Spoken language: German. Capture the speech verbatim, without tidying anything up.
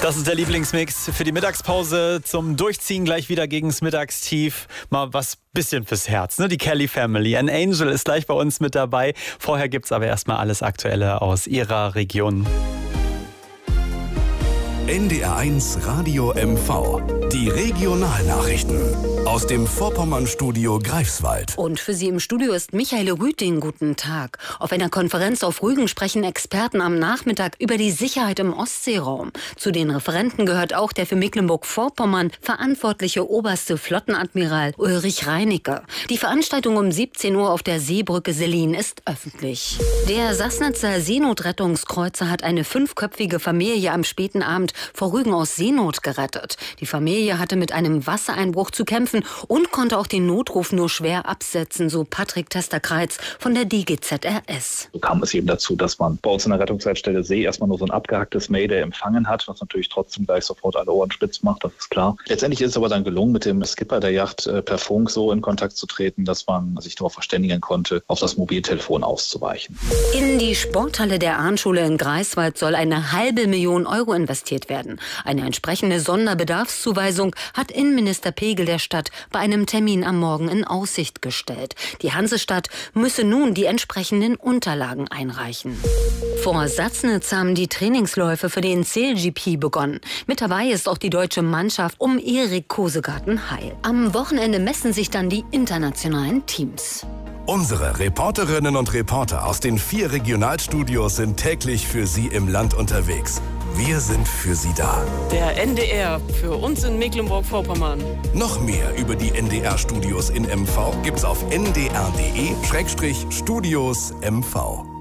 Das ist der Lieblingsmix für die Mittagspause zum Durchziehen, gleich wieder gegens Mittagstief. Mal was bisschen fürs Herz, ne? Die Kelly Family. An Angel ist gleich bei uns mit dabei. Vorher gibt's aber erstmal alles Aktuelle aus ihrer Region. N D R eins Radio M V. Die Regionalnachrichten aus dem Vorpommern-Studio Greifswald. Und für Sie im Studio ist Michael Rüting. Guten Tag. Auf einer Konferenz auf Rügen sprechen Experten am Nachmittag über die Sicherheit im Ostseeraum. Zu den Referenten gehört auch der für Mecklenburg-Vorpommern verantwortliche oberste Flottenadmiral Ulrich Reinecke. Die Veranstaltung um siebzehn Uhr auf der Seebrücke Sellin ist öffentlich. Der Sassnitzer Seenotrettungskreuzer hat eine fünfköpfige Familie am späten Abend vor Rügen aus Seenot gerettet. Die Familie hatte mit einem Wassereinbruch zu kämpfen und konnte auch den Notruf nur schwer absetzen, so Patrick Testerkreitz von der D G Z R S. So kam es eben dazu, dass man bei uns in der Rettungsleitstelle See erstmal nur so ein abgehacktes Mayday empfangen hat, was natürlich trotzdem gleich sofort alle Ohren spitz macht, das ist klar. Letztendlich ist es aber dann gelungen, mit dem Skipper der Yacht äh, per Funk so in Kontakt zu treten, dass man sich darauf verständigen konnte, auf das Mobiltelefon auszuweichen. In die Sporthalle der Ahnschule in Greifswald soll eine halbe Million Euro investiert werden. Eine entsprechende Sonderbedarfszuweisung hat Innenminister Pegel der Stadt bei einem Termin am Morgen in Aussicht gestellt. Die Hansestadt müsse nun die entsprechenden Unterlagen einreichen. Vor Sassnitz haben die Trainingsläufe für den Sail G P begonnen. Mit dabei ist auch die deutsche Mannschaft um Erik Kosegarten-Heil. Am Wochenende messen sich dann die internationalen Teams. Unsere Reporterinnen und Reporter aus den vier Regionalstudios sind täglich für Sie im Land unterwegs. Wir sind für Sie da. Der N D R für uns in Mecklenburg-Vorpommern. Noch mehr über die N D R-Studios in M V gibt's auf n d r punkt d e Studios M V.